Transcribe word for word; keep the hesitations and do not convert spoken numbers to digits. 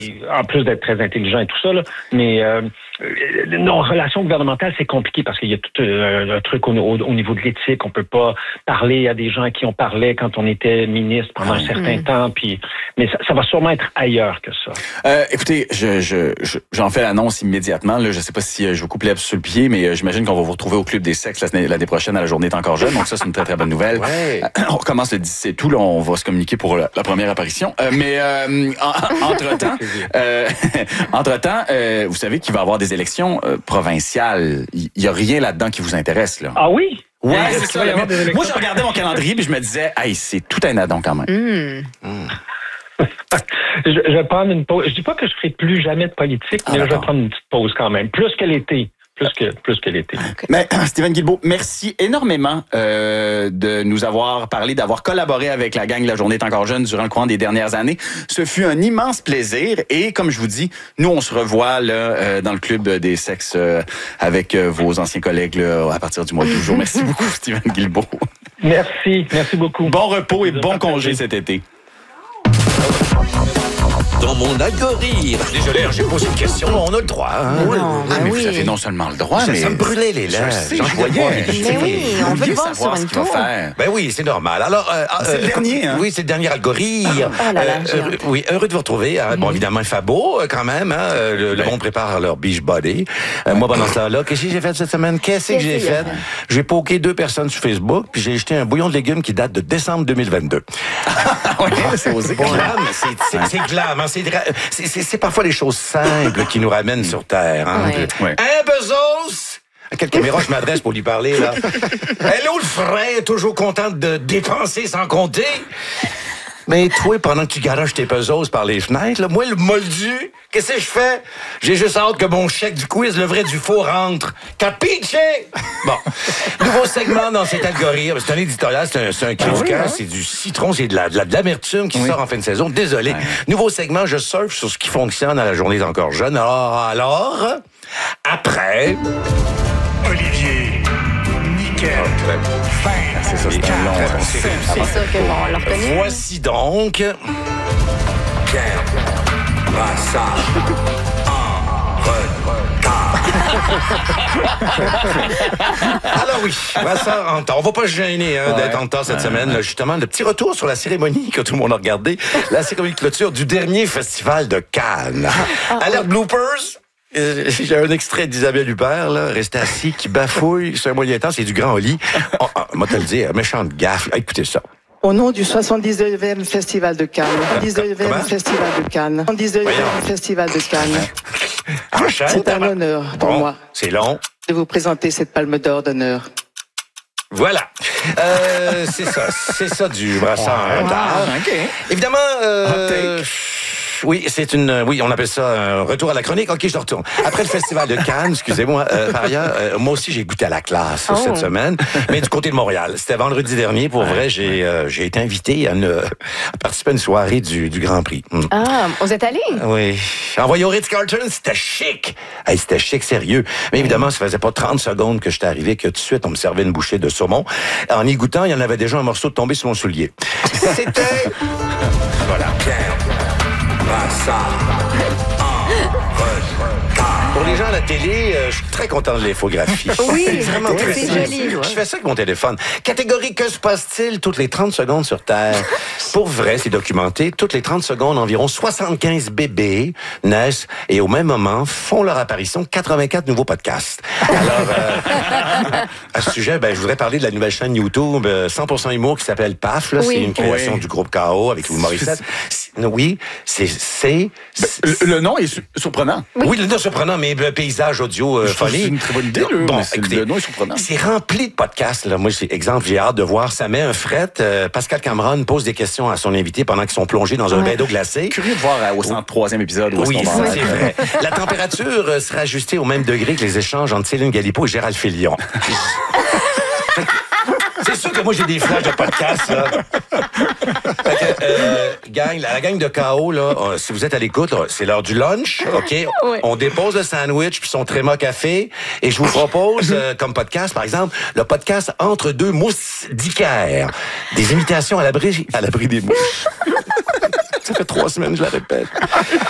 en plus d'être très intelligent et tout ça, là, mais euh, nos relations gouvernementales, c'est compliqué parce qu'il y a tout euh, un truc au, au, au niveau de l'éthique. On peut pas parler à des gens à qui on parlait quand on était ministre pendant un certain mmh. temps. Puis, mais ça, ça va sûrement être ailleurs que ça. Euh, écoutez, je, je, je, j'en fais l'annonce immédiatement. Là. Je sais pas si je vous coupe l'herbe sur le pied, mais j'imagine qu'on va vous retrouver au Club des sexes l'année, l'année prochaine à la Journée est encore jeune. Donc ça, c'est une très, très bonne nouvelle. Ouais. On recommence le dix-sept août. Là, on va se communiquer pour la, la première apparition. Euh, mais euh, en, entre-temps, euh, entre-temps euh, vous savez qu'il va y avoir des élections euh, provinciales. Il y, y a rien là-dedans qui vous intéresse, là. Ah oui? Ouais, c'est, c'est ça. Moi, je regardais mon calendrier et je me disais, hey, c'est tout un addon quand même. Mm. Mm. je, je vais prendre une pause. Je dis pas que je ferai plus jamais de politique, ah, mais d'accord. Je vais prendre une petite pause quand même. Plus que l'été. Plus que, plus que l'été. Okay. Mais Stephen Guilbeault, merci énormément euh, de nous avoir parlé, d'avoir collaboré avec la gang La Journée est encore jeune durant le courant des dernières années. Ce fut un immense plaisir et comme je vous dis, nous on se revoit là, euh, dans le Club des sexes euh, avec euh, vos anciens collègues là, à partir du mois de jour. Merci beaucoup Stephen Guilbeault. Merci, merci beaucoup. Bon repos et bon congé cet été. Dans mon algorithme. Désolé, j'ai posé une question. On a le droit. Hein? Oui, non, ah, mais oui. Vous avez non seulement le droit, ça, mais... Ça me brûlait les lèvres. J'en voyais. Mais oui, on veut le voir sur une tour. Ben oui, c'est normal. Alors, euh, c'est euh, le dernier, hein? Oui, c'est le dernier algorithme. Oh là là, euh, oui, heureux de vous retrouver. Hein. Mm-hmm. Bon, évidemment, il fait beau quand même. Hein. Le, le ben. monde prépare leur beach body. Euh, moi, pendant ce temps-là, qu'est-ce que j'ai fait cette semaine? Qu'est-ce que j'ai fait? J'ai poké deux personnes sur Facebook, puis j'ai jeté un bouillon de légumes qui date de décembre deux mille vingt-deux. Oui, c'est osé. Bon, c'est, c'est, c'est glam. Hein. C'est, c'est, c'est, c'est parfois les choses simples qui nous ramènent sur Terre. Hein. Ouais. Ouais. Hein, Bezos? À quelle caméra je m'adresse pour lui parler, là? Hello, le frère, toujours content de dépenser sans compter? Mais toi, pendant que tu garages tes puzzles par les fenêtres, là, moi, le moldu, qu'est-ce que je fais? J'ai juste hâte que mon chèque du quiz, le vrai du faux, rentre. Capiche? Bon. Nouveau segment dans cet algorithme. C'est un éditorial, c'est un, c'est un cri du cœur, c'est du citron, c'est de, la, de, la, de l'amertume qui oui. sort en fin de saison. Désolé. Ouais. Nouveau segment, je surfe sur ce qui fonctionne à la Journée encore jeune. Alors, alors, après... Olivier, nickel, fin. C'est ça, c'est un long. C'est, c'est, c'est ça que bon, on l'a reconnu. Voici donc... Pierre Brassard en retard. Alors oui, Brassard en retard. On va pas se gêner hein, ouais, d'être en retard cette ouais, semaine. Ouais. Là, justement, le petit retour sur la cérémonie que tout le monde a regardé. La cérémonie de clôture du dernier festival de Cannes. Ah, Alerte bloopers. Euh, j'ai un extrait d'Isabelle Huppert, là, resté assis, qui bafouille sur un moyen temps, c'est du grand Oli. On, on, moi te le dire, méchante gaffe. Écoutez ça. Au nom du soixante-dix-neuvième Festival de Cannes. soixante-dix-neuvième Festival de Cannes. soixante-dix-neuvième Festival de Cannes. Enchaîne, c'est un honneur pour bon, moi. C'est long. De vous présenter cette palme d'or d'honneur. Voilà. Euh, c'est ça. C'est ça du Brassard en retard. Wow, okay. Évidemment, euh, oui, c'est une, oui, on appelle ça un retour à la chronique. Ok, je retourne. Après le festival de Cannes, excusez-moi, euh, par ailleurs, euh, moi aussi j'ai goûté à la classe oh. cette semaine, mais du côté de Montréal. C'était vendredi dernier. Pour ouais. vrai, j'ai, euh, j'ai été invité à, une, à participer à une soirée du, du Grand Prix. Mm. Ah, vous êtes allé? Oui. Envoyé au Ritz-Carlton, c'était chic. Hey, c'était chic, sérieux. Mais évidemment, ça faisait pas trente secondes que j'étais arrivé que tout de suite on me servait une bouchée de saumon. En y goûtant, il y en avait déjà un morceau de tombé sur mon soulier. C'était voilà. Pierre Brassard en Pour les gens à la télé, euh, je suis très content de l'infographie. Oui, c'est vraiment très c'est joli. Je fais ça avec mon téléphone. Catégorie que se passe-t-il toutes les trente secondes sur Terre? Pour vrai, c'est documenté. Toutes les trente secondes, environ soixante-quinze bébés naissent et au même moment font leur apparition quatre-vingt-quatre nouveaux podcasts. Alors, euh, à ce sujet, ben, je voudrais parler de la nouvelle chaîne YouTube euh, cent pour cent Humour qui s'appelle P A F. Là. Oui. C'est une création oui. du groupe K O avec Louis Morissette. Oui, c'est... c'est, c'est ben, le, le nom est su- surprenant. Oui. oui, le nom est surprenant, mais le paysage audio euh, folie. C'est une très bonne idée, là. Bon, écoutez, le nom est surprenant. C'est rempli de podcasts. Là. Moi, c'est, exemple, j'ai hâte de voir. Ça met un fret. Euh, Pascal Cameron pose des questions à son invité pendant qu'ils sont plongés dans un ouais. bain d'eau glacé. Curieux de voir euh, au cent troisième épisode. Où oui, est-ce qu'on c'est, c'est vrai. La température euh, sera ajustée au même degré que les échanges entre Céline Galipo et Gérald Filion. C'est sûr que moi, j'ai des flashs de podcast, là. Fait que, euh, gang, la, la gang de K O, là, euh, si vous êtes à l'écoute, là, c'est l'heure du lunch, OK? Oui. On dépose le sandwich puis son tréma café et je vous propose, euh, comme podcast, par exemple, le podcast Entre deux mousses d'Icaire. Des imitations à l'abri, à l'abri des mouches. Ça fait trois semaines, je la répète.